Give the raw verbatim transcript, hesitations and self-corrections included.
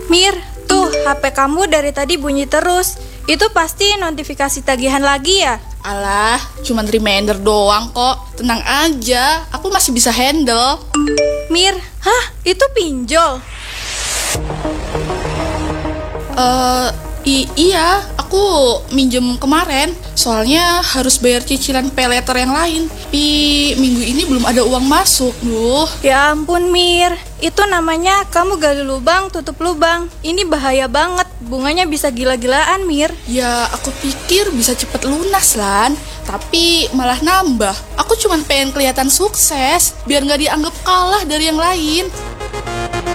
Mir, tuh H P kamu dari tadi bunyi terus. Itu pasti notifikasi tagihan lagi ya? Alah, cuma reminder doang kok. Tenang aja, aku masih bisa handle. Mir, hah? Itu pinjol? Eh, i- iya, aku minjem kemarin. Soalnya harus bayar cicilan pay letter yang lain. Tapi minggu ini belum ada uang masuk, duh. Ya ampun Mir, itu namanya kamu gali lubang tutup lubang. Ini bahaya banget, bunganya bisa gila-gilaan Mir. Ya, aku pikir bisa cepet lunas, Lan. Tapi malah nambah. Aku cuma pengen kelihatan sukses, biar nggak dianggap kalah dari yang lain.